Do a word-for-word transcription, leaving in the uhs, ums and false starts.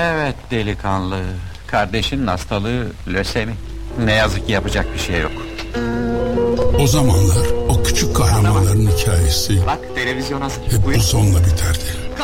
Evet delikanlı, kardeşinin hastalığı lösemi. Ne yazık ki yapacak bir şey yok. O zamanlar o küçük kahramanların hikayesi Bak televizyon hazır. hep bu sonla biterdi.